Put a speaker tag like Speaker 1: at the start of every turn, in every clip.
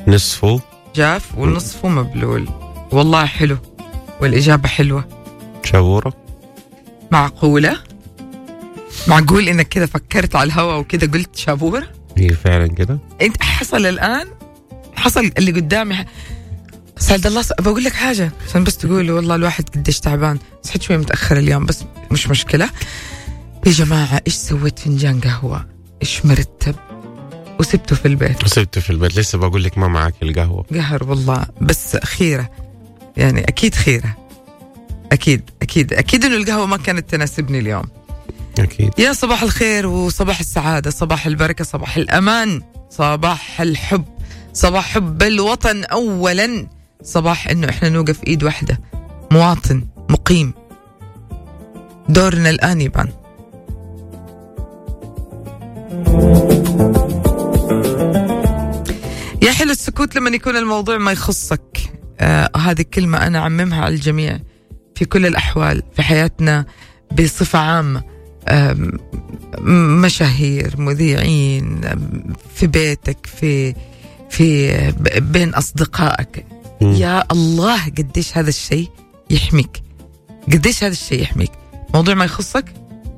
Speaker 1: نصفه
Speaker 2: جاف ونصفه مبلول. والله حلو والإجابة حلوة.
Speaker 1: شابورة.
Speaker 2: معقولة؟ معقول إنك كده فكرت على الهواء وكده قلت شابورة؟
Speaker 1: هي فعلا كده؟
Speaker 2: أنت حصل الآن؟ حصل اللي قدامي. سعد الله بقول لك حاجة عشان بس تقول والله الواحد قديش تعبان. صحيت شوي متأخر اليوم بس مش مشكلة. يا جماعة إيش سويت؟ فنجان قهوة إيش مرتب وسبته في البيت.
Speaker 1: لسه بقول لك ما معك القهوة.
Speaker 2: قهر والله بس خيرة يعني أكيد خيرة. أكيد إنه القهوة ما كانت تناسبني اليوم.
Speaker 1: أكيد.
Speaker 2: يا صباح الخير وصباح السعادة، صباح البركة، صباح الأمان، صباح الحب، صباح حب الوطن أولا، صباح إنه إحنا نوقف إيد واحدة، مواطن مقيم. دورنا الآن يبان. يا حلو السكوت لما يكون الموضوع ما يخصك. هذه الكلمة أنا أعممها على الجميع في كل الأحوال في حياتنا بصفة عامة. مشاهير، مذيعين، في بيتك، في بين أصدقائك. يا الله قديش هذا الشيء يحميك، قديش هذا الشيء يحميك. موضوع ما يخصك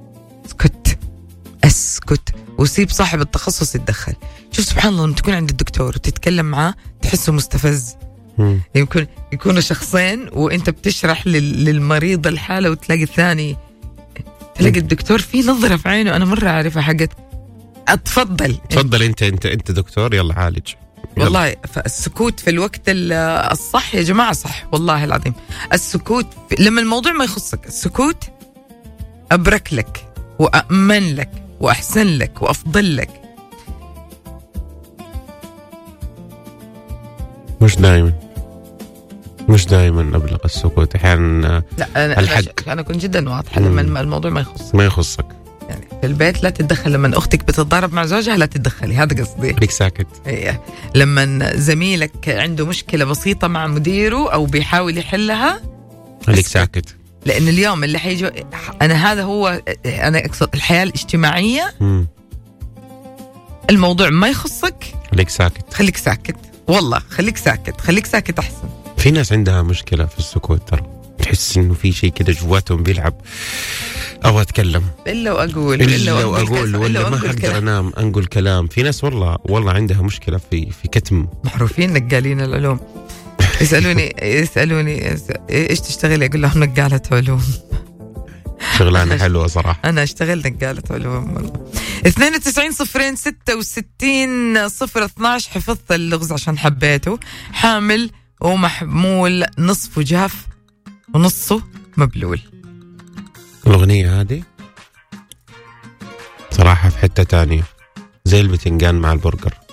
Speaker 2: اسكت وسيب صاحب التخصص يتدخل. شوف سبحان الله لما تكون عند الدكتور وتتكلم معاه تحسه مستفز. يكونوا شخصين وانت بتشرح للمريض الحالة وتلاقي الثاني، تلاقي الدكتور في نظرة في عينه أنا مرة عارفة حقت. تفضل انت دكتور يلا عالج. والله السكوت في الوقت الصح يا جماعة صح والله العظيم. السكوت لما الموضوع ما يخصك، السكوت أبرك لك وأأمن لك وأحسن لك وأفضل لك.
Speaker 1: مش دائما أبلغ السكوت أحيانا.
Speaker 2: لا أنا كنت جدا واضحة لما الموضوع ما يخصك يعني في البيت لا تتدخل. لما أختك بتتضارب مع زوجها لا تتدخلي، هذا قصدي.
Speaker 1: خليك ساكت.
Speaker 2: لما زميلك عنده مشكلة بسيطة مع مديره أو بيحاول يحلها
Speaker 1: خليك ساكت.
Speaker 2: لأن اليوم اللي حيجي هذا هو أنا أقصد الحياة الاجتماعية. الموضوع ما يخصك خليك ساكت والله خليك ساكت أحسن.
Speaker 1: في ناس عندها مشكلة في السكوت ترى، تحس إنه في شيء كده جواتهم بيلعب. أو أتكلم إلا وأقول ولا ما أقدر أنام أنقل كلام. في ناس والله عندها مشكلة في كتم.
Speaker 2: معروفين نقالين العلوم. يسألوني إيش تشتغلي؟ أقول لهم نقالة علوم.
Speaker 1: شغلانة حلوة صراحة.
Speaker 2: أنا أشتغل نقالة علوم والله. 92-066-012. حفظت اللغز عشان حبيته. حامل ومحمول، نصفه جاف ونصه مبلول.
Speaker 1: الأغنية هذه صراحة في حتة تانية زي البتنجان مع البرجر.